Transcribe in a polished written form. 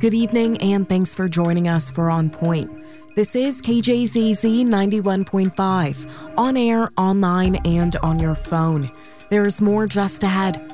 Good evening, and thanks for joining us for On Point. This is KJZZ 91.5, on air, online, and on your phone. There's more just ahead.